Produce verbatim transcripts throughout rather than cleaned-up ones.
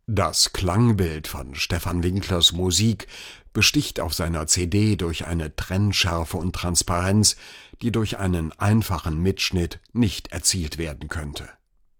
Das Klangbild von Stefan Winklers Musik besticht auf seiner C D durch eine Trennschärfe und Transparenz, die durch einen einfachen Mitschnitt nicht erzielt werden könnte.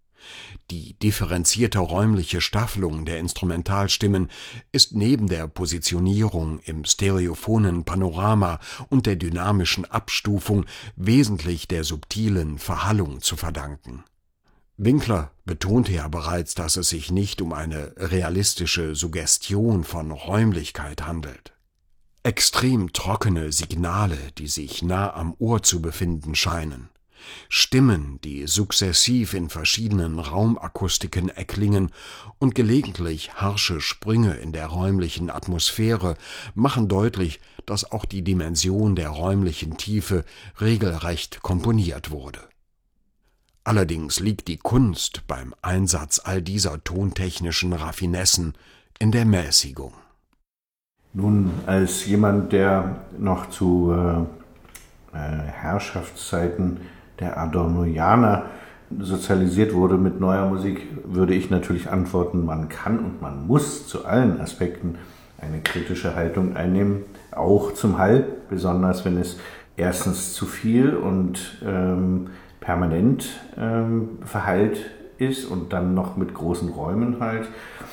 Die differenzierte räumliche Staffelung der Instrumentalstimmen ist neben der Positionierung im stereophonen Panorama und der dynamischen Abstufung wesentlich der subtilen Verhallung zu verdanken. Winkler betonte ja bereits, dass es sich nicht um eine realistische Suggestion von Räumlichkeit handelt. Extrem trockene Signale, die sich nah am Ohr zu befinden scheinen, Stimmen, die sukzessiv in verschiedenen Raumakustiken erklingen, und gelegentlich harsche Sprünge in der räumlichen Atmosphäre machen deutlich, dass auch die Dimension der räumlichen Tiefe regelrecht komponiert wurde. Allerdings liegt die Kunst beim Einsatz all dieser tontechnischen Raffinessen in der Mäßigung. Nun, als jemand, der noch zu äh, Herrschaftszeiten der Adornoianer sozialisiert wurde mit neuer Musik, würde ich natürlich antworten, man kann und man muss zu allen Aspekten eine kritische Haltung einnehmen, auch zum Hall, besonders wenn es erstens zu viel und ähm, permanent ähm, verhallt ist und dann noch mit großen Räumen halt.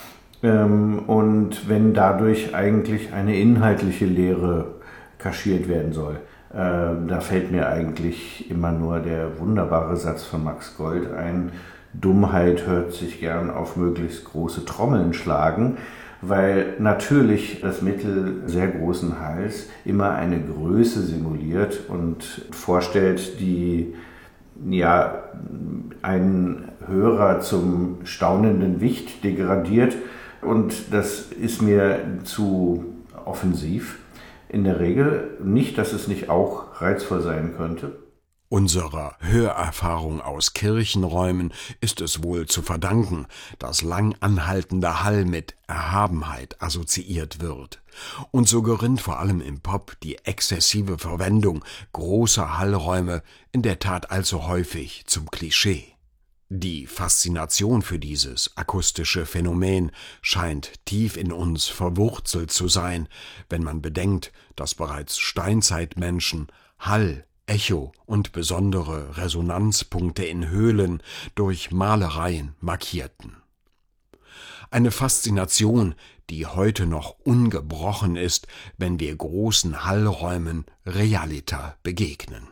Ähm, und wenn dadurch eigentlich eine inhaltliche Lehre kaschiert werden soll. Äh, da fällt mir eigentlich immer nur der wunderbare Satz von Max Gold ein: Dummheit hört sich gern auf möglichst große Trommeln schlagen, weil natürlich das Mittel sehr großen Halls immer eine Größe simuliert und vorstellt, die ja einen Hörer zum staunenden Wicht degradiert, und das ist mir zu offensiv. In der Regel nicht, dass es nicht auch reizvoll sein könnte. Unserer Hörerfahrung aus Kirchenräumen ist es wohl zu verdanken, dass lang anhaltender Hall mit Erhabenheit assoziiert wird. Und so gerinnt vor allem im Pop die exzessive Verwendung großer Hallräume in der Tat allzu häufig zum Klischee. Die Faszination für dieses akustische Phänomen scheint tief in uns verwurzelt zu sein, wenn man bedenkt, dass bereits Steinzeitmenschen Hall, Echo und besondere Resonanzpunkte in Höhlen durch Malereien markierten. Eine Faszination, die heute noch ungebrochen ist, wenn wir großen Hallräumen realiter begegnen.